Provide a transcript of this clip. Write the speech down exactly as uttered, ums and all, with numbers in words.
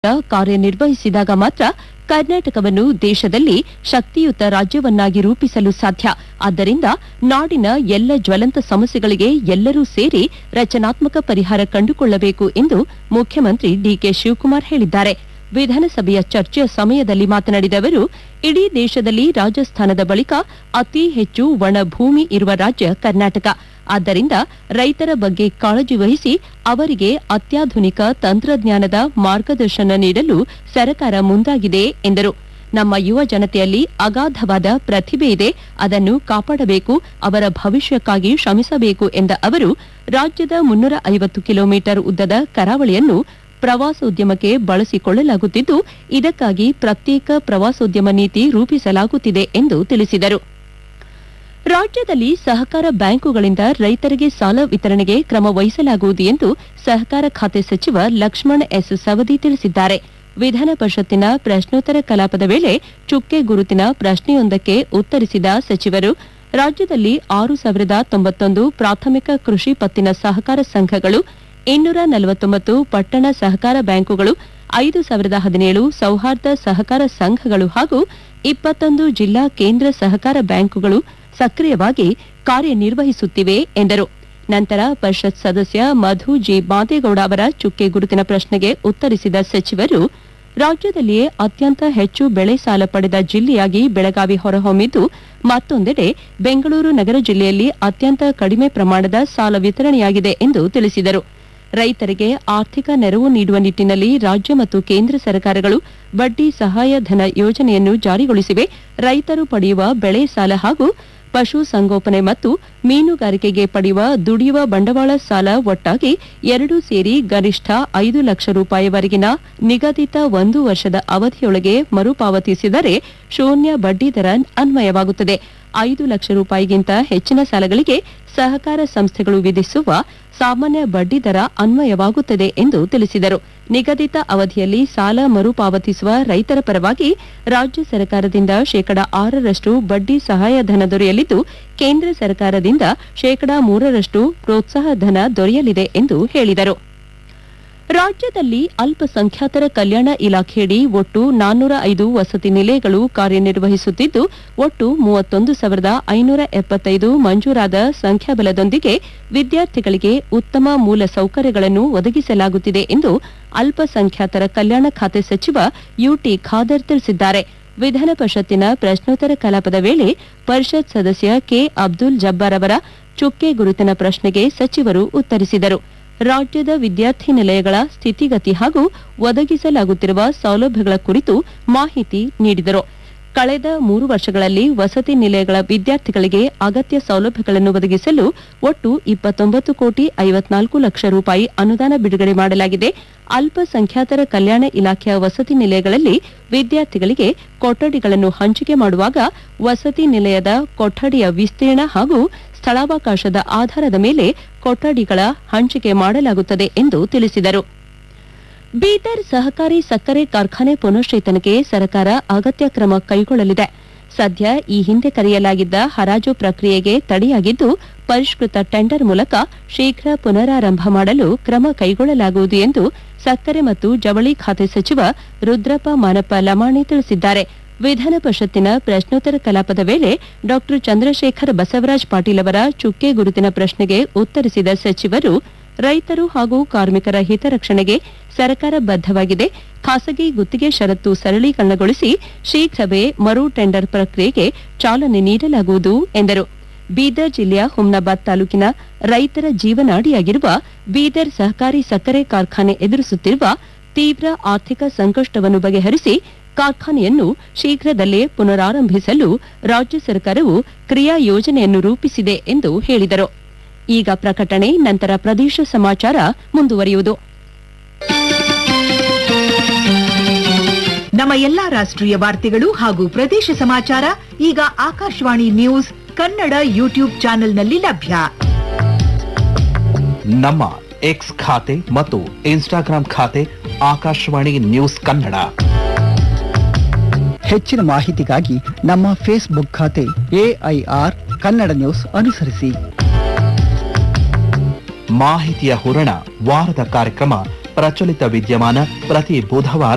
ಕಾರ್ಯನಿರ್ವಹಿಸಿದಾಗ ಮಾತ್ರ ಕರ್ನಾಟಕವನ್ನು ದೇಶದಲ್ಲಿ ಶಕ್ತಿಯುತ ರಾಜ್ಯವನ್ನಾಗಿ ರೂಪಿಸಲು ಸಾಧ್ಯ. ಆದ್ದರಿಂದ ನಾಡಿನ ಎಲ್ಲ ಜ್ವಲಂತ ಸಮಸ್ಯೆಗಳಿಗೆ ಎಲ್ಲರೂ ಸೇರಿ ರಚನಾತ್ಮಕ ಪರಿಹಾರ ಕಂಡುಕೊಳ್ಳಬೇಕು ಎಂದು ಮುಖ್ಯಮಂತ್ರಿ ಡಿಕೆ ಶಿವಕುಮಾರ್ ಹೇಳಿದ್ದಾರೆ. ವಿಧಾನಸಭೆಯ ಚರ್ಚೆಯ ಸಮಯದಲ್ಲಿ ಮಾತನಾಡಿದ ಅವರು, ಇಡೀ ದೇಶದಲ್ಲಿ ರಾಜಸ್ಥಾನದ ಬಳಿಕ ಅತಿ ಹೆಚ್ಚು ಒಣ ಭೂಮಿ ಇರುವ ರಾಜ್ಯ ಕರ್ನಾಟಕ. ಆದ್ದರಿಂದ ರೈತರ ಬಗ್ಗೆ ಕಾಳಜಿ ವಹಿಸಿ ಅವರಿಗೆ ಅತ್ಯಾಧುನಿಕ ತಂತ್ರಜ್ಞಾನದ ಮಾರ್ಗದರ್ಶನ ನೀಡಲು ಸರ್ಕಾರ ಮುಂದಾಗಿದೆ ಎಂದರು. ನಮ್ಮ ಯುವ ಜನತೆಯಲ್ಲಿ ಅಗಾಧವಾದ ಪ್ರತಿಭೆ ಇದೆ, ಅದನ್ನು ಕಾಪಾಡಬೇಕು, ಅವರ ಭವಿಷ್ಯಕ್ಕಾಗಿ ಶ್ರಮಿಸಬೇಕು ಎಂದ ಅವರು, ರಾಜ್ಯದ ಮುನ್ನೂರ ಐವತ್ತು ಕಿಲೋಮೀಟರ್ ಉದ್ದದ ಕರಾವಳಿಯನ್ನು ಪ್ರವಾಸೋದ್ಯಮಕ್ಕೆ ಬಳಸಿಕೊಳ್ಳಲಾಗುತ್ತಿದ್ದು, ಇದಕ್ಕಾಗಿ ಪ್ರತ್ಯೇಕ ಪ್ರವಾಸೋದ್ಯಮ ನೀತಿ ರೂಪಿಸಲಾಗುತ್ತಿದೆ ಎಂದು ತಿಳಿಸಿದರು. ರಾಜ್ಯದಲ್ಲಿ ಸಹಕಾರ ಬ್ಯಾಂಕುಗಳಿಂದ ರೈತರಿಗೆ ಸಾಲ ವಿತರಣೆಗೆ ಕ್ರಮ ವಹಿಸಲಾಗುವುದು ಎಂದು ಸಹಕಾರ ಖಾತೆ ಸಚಿವ ಲಕ್ಷ್ಮಣ ಎಸ್ ಸವದಿ ತಿಳಿಸಿದ್ದಾರೆ. ವಿಧಾನ ಪರಿಷತ್ತಿನ ಪ್ರಶ್ನೋತ್ತರ ಕಲಾಪದ ವೇಳೆ ಚುಕ್ಕೆ ಗುರುತಿನ ಪ್ರಶ್ನೆಯೊಂದಕ್ಕೆ ಉತ್ತರಿಸಿದ ಸಚಿವರು, ರಾಜ್ಯದಲ್ಲಿ ಆರು ಸಾವಿರದ ತೊಂಬತ್ತೊಂದು ಪ್ರಾಥಮಿಕ ಕೃಷಿ ಪತ್ತಿನ ಸಹಕಾರ ಸಂಘಗಳು, ಇನ್ನೂರ ನಲವತ್ತೊಂಬತ್ತು ಪಟ್ಟಣ ಸಹಕಾರ ಬ್ಯಾಂಕುಗಳು, ಐದು ಸಾವಿರದ ಹದಿನೇಳು ಸೌಹಾರ್ದ ಸಹಕಾರ ಸಂಘಗಳು ಹಾಗೂ ಇಪ್ಪತ್ತೊಂದು ಜಿಲ್ಲಾ ಕೇಂದ್ರ ಸಹಕಾರ ಬ್ಯಾಂಕುಗಳು ಸಕ್ರಿಯವಾಗಿ ಕಾರ್ಯನಿರ್ವಹಿಸುತ್ತಿವೆ ಎಂದರು. ನಂತರ ಪರಿಷತ್ ಸದಸ್ಯ ಮಧು ಜಿ ಮಾದೇಗೌಡ ಅವರ ಚುಕ್ಕೆ ಗುರುತಿನ ಪ್ರಶ್ನೆಗೆ ಉತ್ತರಿಸಿದ ಸಚಿವರು, ರಾಜ್ಯದಲ್ಲಿಯೇ ಅತ್ಯಂತ ಹೆಚ್ಚು ಬೆಳೆ ಸಾಲ ಪಡೆದ ಜಿಲ್ಲೆಯಾಗಿ ಬೆಳಗಾವಿ ಹೊರಹೊಮ್ಮಿದ್ದು, ಮತ್ತೊಂದೆಡೆ ಬೆಂಗಳೂರು ನಗರ ಜಿಲ್ಲೆಯಲ್ಲಿ ಅತ್ಯಂತ ಕಡಿಮೆ ಪ್ರಮಾಣದ ಸಾಲ ವಿತರಣೆಯಾಗಿದೆ ಎಂದು ತಿಳಿಸಿದರು. ರೈತರಿಗೆ ಆರ್ಥಿಕ ನೆರವು ನೀಡುವ ನಿಟ್ಟಿನಲ್ಲಿ ರಾಜ್ಯ ಮತ್ತು ಕೇಂದ್ರ ಸರ್ಕಾರಗಳು ಬಡ್ಡಿ ಸಹಾಯಧನ ಯೋಜನೆಯನ್ನು ಜಾರಿಗೊಳಿಸಿವೆ. ರೈತರು ಪಡೆಯುವ ಬೆಳೆ ಸಾಲ ಹಾಗೂ ಪಶು ಸಂಗೋಪನೆ ಮತ್ತು ಮೀನುಗಾರಿಕೆಗೆ ಪಡೆಯುವ ದುಡಿಯುವ ಬಂಡವಾಳ ಸಾಲ ಒಟ್ಟಾಗಿ ಎರಡೂ ಸೇರಿ ಗರಿಷ್ಠ ಐದು ಲಕ್ಷ ರೂಪಾಯಿವರೆಗಿನ ನಿಗದಿತ ಒಂದು ವರ್ಷದ ಅವಧಿಯೊಳಗೆ ಮರುಪಾವತಿಸಿದರೆ ಶೂನ್ಯ ಬಡ್ಡಿ ದರ ಅನ್ವಯವಾಗುತ್ತದೆ. ಐದು ಲಕ್ಷ ರೂಪಾಯಿಗಿಂತ ಹೆಚ್ಚಿನ ಸಾಲಗಳಿಗೆ ಸಹಕಾರ ಸಂಸ್ಥೆಗಳು ವಿಧಿಸುವ ಸಾಮಾನ್ಯ ಬಡ್ಡಿ ದರ ಅನ್ವಯವಾಗುತ್ತದೆ ಎಂದು ತಿಳಿಸಿದರು. ನಿಗದಿತ ಅವಧಿಯಲ್ಲಿ ಸಾಲ ಮರುಪಾವತಿಸುವ ರೈತರ ಪರವಾಗಿ ರಾಜ್ಯ ಸರ್ಕಾರದಿಂದ ಶೇಕಡಾ ಆರರಷ್ಟು ಬಡ್ಡಿ ಸಹಾಯಧನ ದೊರೆಯಲಿದ್ದು, ಕೇಂದ್ರ ಸರ್ಕಾರದಿಂದ ಶೇಕಡಾ ಮೂರರಷ್ಟು ಪ್ರೋತ್ಸಾಹಧನ ದೊರೆಯಲಿದೆ ಎಂದು ಹೇಳಿದರು. ರಾಜ್ಯದಲ್ಲಿ ಅಲ್ಪಸಂಖ್ಯಾತರ ಕಲ್ಯಾಣ ಇಲಾಖೆಯಡಿ ಒಟ್ಟು ನಾನ್ನೂರ ಐದು ವಸತಿ ನಿಲಯಗಳು ಕಾರ್ಯನಿರ್ವಹಿಸುತ್ತಿದ್ದು, ಒಟ್ಟು ಮೂವತ್ತೊಂದು ಸಾವಿರದ ಐನೂರ ಎಪ್ಪತ್ತೈದು ಮಂಜೂರಾದ ಸಂಖ್ಯಾಬಲದೊಂದಿಗೆ ವಿದ್ಯಾರ್ಥಿಗಳಿಗೆ ಉತ್ತಮ ಮೂಲ ಸೌಕರ್ಯಗಳನ್ನು ಒದಗಿಸಲಾಗುತ್ತಿದೆ ಎಂದು ಅಲ್ಪಸಂಖ್ಯಾತರ ಕಲ್ಯಾಣ ಖಾತೆ ಸಚಿವ ಯುಟಿ ಖಾದರ್ ತಿಳಿಸಿದ್ದಾರೆ. ವಿಧಾನ ಪರಿಷತ್ತಿನ ಪ್ರಶ್ನೋತ್ತರ ಕಲಾಪದ ವೇಳೆ ಪರಿಷತ್ ಸದಸ್ಯ ಕೆ ಅಬ್ದುಲ್ ಜಬ್ಬಾರ್ ಅವರ ಚುಕ್ಕೆ ಗುರುತಿನ ಪ್ರಶ್ನೆಗೆ ಸಚಿವರು ಉತ್ತರಿಸಿದರು. ರಾಜ್ಯದ ವಿದ್ಯಾರ್ಥಿ ನಿಲಯಗಳ ಸ್ಥಿತಿಗತಿ ಹಾಗೂ ಒದಗಿಸಲಾಗುತ್ತಿರುವ ಸೌಲಭ್ಯಗಳ ಕುರಿತು ಮಾಹಿತಿ ನೀಡಿದರು. ಕಳೆದ ಮೂರು ವರ್ಷಗಳಲ್ಲಿ ವಸತಿ ನಿಲಯಗಳ ವಿದ್ಯಾರ್ಥಿಗಳಿಗೆ ಅಗತ್ಯ ಸೌಲಭ್ಯಗಳನ್ನು ಒದಗಿಸಲು ಒಟ್ಟು ಇಪ್ಪತ್ತೊಂಬತ್ತು ಕೋಟಿ ಐವತ್ನಾಲ್ಕು ಲಕ್ಷ ರೂಪಾಯಿ ಅನುದಾನ ಬಿಡುಗಡೆ ಮಾಡಲಾಗಿದೆ. ಅಲ್ಪಸಂಖ್ಯಾತರ ಕಲ್ಯಾಣ ಇಲಾಖೆಯ ವಸತಿ ನಿಲಯಗಳಲ್ಲಿ ವಿದ್ಯಾರ್ಥಿಗಳಿಗೆ ಕೊಠಡಿಗಳನ್ನು ಹಂಚಿಕೆ ಮಾಡುವಾಗ ವಸತಿ ನಿಲಯದ ಕೊಠಡಿಯ ವಿಸ್ತೀರ್ಣ ಹಾಗೂ ಸ್ಥಳಾವಕಾಶದ ಆಧಾರದ ಮೇಲೆ ಕೊಠಡಿಗಳ ಹಂಚಿಕೆ ಮಾಡಲಾಗುತ್ತದೆ ಎಂದು ತಿಳಿಸಿದರು. ಬೀದರ್ ಸಹಕಾರಿ ಸಕ್ಕರೆ ಕಾರ್ಖಾನೆ ಪುನಶ್ಚೇತನಕ್ಕೆ ಸರ್ಕಾರ ಅಗತ್ಯ ಕ್ರಮ ಕೈಗೊಳ್ಳಲಿದೆ. ಸದ್ಯ ಈ ಹಿಂದೆ ಕರೆಯಲಾಗಿದ್ದ ಹರಾಜು ಪ್ರಕ್ರಿಯೆಗೆ ತಡೆಯಾಗಿದ್ದು, ಪರಿಷ್ಕೃತ ಟೆಂಡರ್ ಮೂಲಕ ಶೀಘ್ರ ಪುನರಾರಂಭ ಮಾಡಲು ಕ್ರಮ ಕೈಗೊಳ್ಳಲಾಗುವುದು ಎಂದು ಸಕ್ಕರೆ ಮತ್ತು ಜವಳಿ ಖಾತೆ ಸಚಿವ ರುದ್ರಪ್ಪ ಮಾನಪ್ಪ ಲಮಾಣಿ ತಿಳಿಸಿದ್ದಾರೆ. ವಿಧಾನ ಪರಿಷತ್ತಿನ ಪ್ರಶ್ನೋತ್ತರ ಕಲಾಪದ ವೇಳೆ ಡಾ ಚಂದ್ರಶೇಖರ್ ಬಸವರಾಜ ಪಾಟೀಲ್ ಅವರ ಚುಕ್ಕೆ ಗುರುತಿನ ಪ್ರಶ್ನೆಗೆ ಉತ್ತರಿಸಿದ ಸಚಿವರು, ರೈತರು ಹಾಗೂ ಕಾರ್ಮಿಕರ ಹಿತರಕ್ಷಣೆಗೆ ಸರ್ಕಾರ ಬದ್ದವಾಗಿದೆ. ಖಾಸಗಿ ಗುತ್ತಿಗೆ ಷರತ್ತು ಸರಳೀಕರಣಗೊಳಿಸಿ ಶೀಘ್ರವೇ ಮರು ಟೆಂಡರ್ ಪ್ರಕ್ರಿಯೆಗೆ ಚಾಲನೆ ನೀಡಲಾಗುವುದು ಎಂದರು. ಬೀದರ್ ಜಿಲ್ಲೆಯ ಹುಮ್ನಾಬಾದ್ ತಾಲೂಕಿನ ರೈತರ ಜೀವನಾಡಿಯಾಗಿರುವ ಬೀದರ್ ಸಹಕಾರಿ ಸಕ್ಕರೆ ಕಾರ್ಖಾನೆ ಎದುರಿಸುತ್ತಿರುವ ತೀವ್ರ ಆರ್ಥಿಕ ಸಂಕಷ್ಟವನ್ನು ಬಗೆಹರಿಸಿ ಕಾರ್ಖಾನೆಯನ್ನು ಶೀಘ್ರದಲ್ಲೇ ಪುನರಾರಂಭಿಸಲು ರಾಜ್ಯ ಸರ್ಕಾರವು ಕ್ರಿಯಾ ಯೋಜನೆಯನ್ನು ರೂಪಿಸಿದೆ ಎಂದು ಹೇಳಿದರು. ಈಗ ಪ್ರಕಟಣೆ, ನಂತರ ಪ್ರದೇಶ ಸಮಾಚಾರ ಮುಂದುವರಿಯುವುದು. ನಮ್ಮ ಎಲ್ಲಾ ರಾಷ್ಟ್ರೀಯ ವಾರ್ತೆಗಳು ಹಾಗೂ ಪ್ರದೇಶ ಸಮಾಚಾರ ಈಗ ಆಕಾಶವಾಣಿ ನ್ಯೂಸ್ ಕನ್ನಡ ಯೂಟ್ಯೂಬ್ ಚಾನೆಲ್ನಲ್ಲಿ ಲಭ್ಯ. ನಮ್ಮ ಎಕ್ಸ್ ಖಾತೆ ಮತ್ತು ಇನ್ಸ್ಟಾಗ್ರಾಂ ಖಾತೆ ಆಕಾಶವಾಣಿ ನ್ಯೂಸ್ ಕನ್ನಡ. ಹೆಚ್ಚಿನ ಮಾಹಿತಿಗಾಗಿ ನಮ್ಮ ಫೇಸ್ಬುಕ್ ಖಾತೆ ಎಐಆರ್ ಕನ್ನಡ ನ್ಯೂಸ್ ಅನುಸರಿಸಿ. ಮಾಹಿತಿಯ ಹೂರಣ ವಾರದ ಕಾರ್ಯಕ್ರಮ ಪ್ರಚಲಿತ ವಿದ್ಯಮಾನ ಪ್ರತಿ ಬುಧವಾರ